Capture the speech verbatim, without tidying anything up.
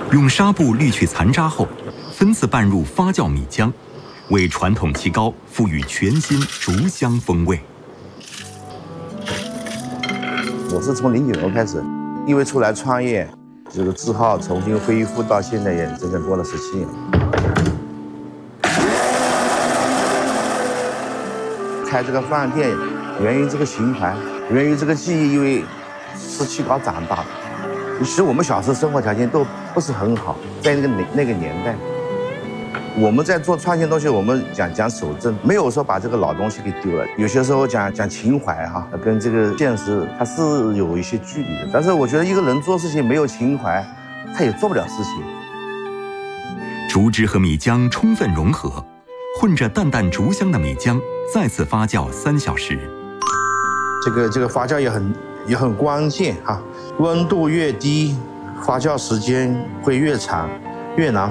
用纱布滤去残渣后，分次拌入发酵米浆，为传统旗糕赋予全新竹香风味。 我是从零九年开始，因为出来创业，这个字号重新恢复到现在也整整过了十七年。开这个饭店，源于这个情怀，源于这个记忆，因为吃旗糕长大的。其实我们小时候生活条件都不是很好，在那个那那个年代，我们在做创新东西，我们讲讲守正，没有说把这个老东西给丢了。有些时候讲讲情怀哈，跟这个现实它是有一些距离的。但是我觉得一个人做事情没有情怀，他也做不了事情。 竹汁和米浆充分融合，混着淡淡竹香的米浆再次发酵三小时。 这个这个发酵也很也很关键哈，温度越低，发酵时间会越长，越难